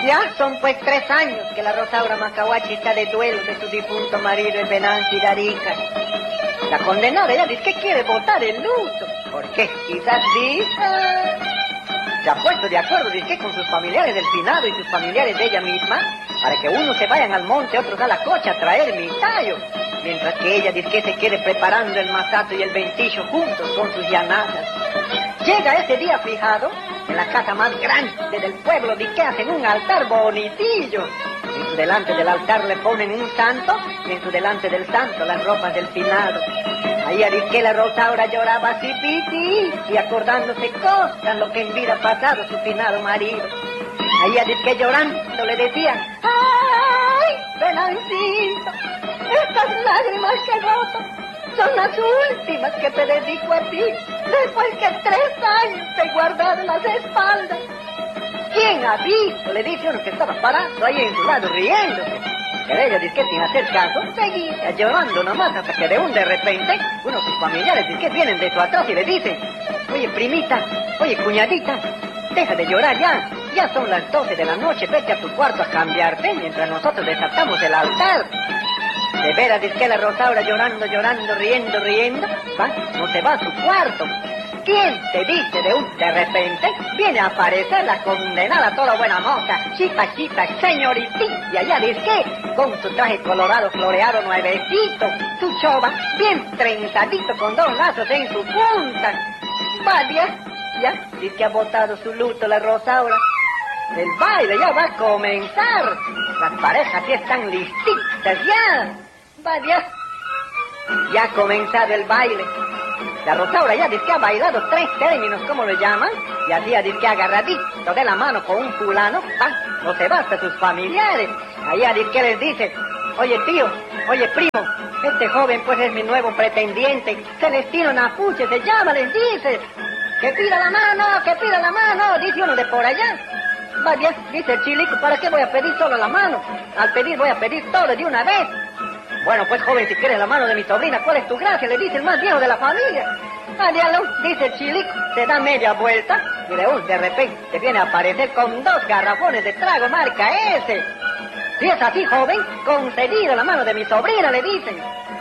Ya son pues 3 años que la Rosaura Macahuachi está de duelo de su difunto marido en Venancio y Darica. La condenada ella dice que quiere botar el luto. ¿Por qué? Quizás dice... Se ha puesto de acuerdo, dice, con sus familiares del finado y sus familiares de ella misma, para que unos se vayan al monte, otros a la cocha a traer mi tallo. Mientras que ella dice que se quede preparando el masato y el ventillo juntos con sus llanadas. Llega ese día fijado, en la casa más grande del pueblo, dice que hacen un altar bonitillo. En su delante del altar le ponen un santo, y en su delante del santo las ropas del finado. Ahí dice que la Rosaura lloraba así, piti, y acordándose cosas, lo que en vida pasado su finado marido. Ahí dice que llorando le decía, ¡ay, Venancito! Estas lágrimas que roto son las últimas que te dedico a ti, después que 3 años te he guardado en las espaldas. ¿Quién ha visto? Le dice uno que estaba parado ahí en su lado riéndose. Pero ella dice que sin hacer caso, seguía llorando nomás hasta que de repente, uno de sus familiares dice que vienen de su atrás y le dicen, oye primita, oye cuñadita, deja de llorar ya. Ya son las 12 de la noche, vete a tu cuarto a cambiarte mientras nosotros desatamos el altar. De veras, dice que la Rosaura llorando, riendo, va, no se va a su cuarto. ¿Quién te dice de repente viene a aparecer la condenada toda buena moza, chipa, señorita, y allá dice que con su traje colorado, floreado, nuevecito, su chova, bien trenzadito con 2 lazos en su punta. Vaya, ya, dice que ha botado su luto la Rosaura. El baile ya va a comenzar. Las parejas ya están listitas ya. Vaya, ya ha comenzado el baile. La Rosaura ya dice que ha bailado 3 términos, ¿cómo lo llaman? Y así dice que agarradito de la mano con un fulano, va, no se va hasta sus familiares. Allá dice que les dice, oye tío, oye primo, este joven pues es mi nuevo pretendiente, Celestino Napuche se llama, les dice. Que pida la mano, dice uno de por allá. Va bien, dice el chilico, ¿para qué voy a pedir solo la mano? Al pedir voy a pedir todo de una vez. Bueno, pues joven, si quieres la mano de mi sobrina, ¿cuál es tu gracia? Le dice el más viejo de la familia. Adiós, dice el chilico, se da media vuelta y de repente viene a aparecer con 2 garrafones de trago marca S. Si es así, joven, concedido la mano de mi sobrina, le dicen.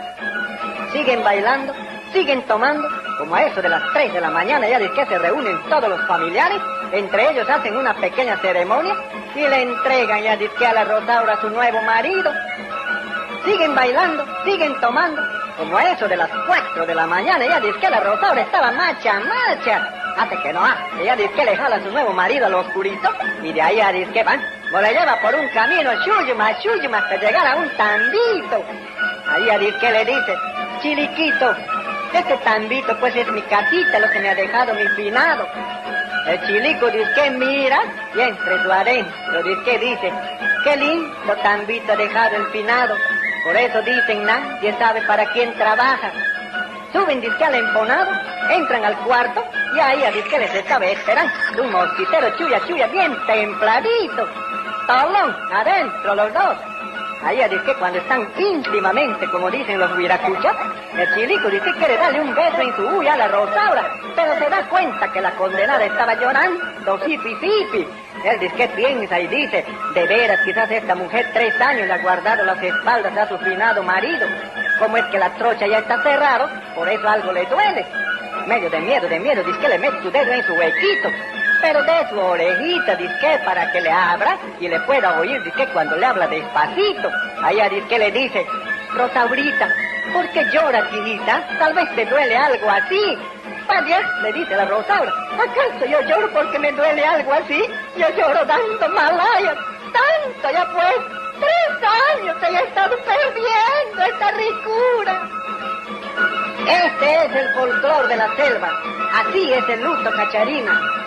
Siguen bailando, siguen tomando, como a eso de las 3 de la mañana ya dice que se reúnen todos los familiares, entre ellos hacen una pequeña ceremonia y le entregan ya dice que a la Rosaura su nuevo marido. Siguen bailando, siguen tomando, como a eso de las 4 de la mañana ya dice que la Rosaura estaba marcha, hace que no hace, ya dice que le jala a su nuevo marido al oscurito y de ahí ya dice que van, o le lleva por un camino chuyuma hasta llegar a un tambito. Ahí ya dice que le dice, chiliquito, este tambito pues es mi casita, lo que me ha dejado mi finado. El chilico dice que mira y entre su adentro dice, qué lindo tambito ha dejado el finado. Por eso dicen, nadie sabe para quién trabaja. Suben dice al emponado, entran al cuarto y ahí dice que les estaba esperando un mosquitero chuya bien templadito. Tolón, adentro los dos. Ahí dice que cuando están íntimamente, como dicen los huiracuchas, el chilico dice que quiere darle un beso en su huya a la Rosaura, pero se da cuenta que la condenada estaba llorando, sipi. Él dice que piensa y dice, de veras, quizás esta mujer 3 años le ha guardado las espaldas a su finado marido. Como es que la trocha ya está cerrado, por eso algo le duele. Medio de miedo, dice que le mete su dedo en su huequito. Pero de su orejita, dice que para que le abra y le pueda oír, dice que cuando le habla despacito. Allá dice que le dice, Rosaurita, ¿por qué lloras, hijita? Tal vez te duele algo así. Vaya, le dice la Rosaura, ¿acaso yo lloro porque me duele algo así? Yo lloro dando malaya, tanto ya pues, 3 años he estado perdiendo esta ricura. Este es el folclor de la selva, así es el luto, Cacharina.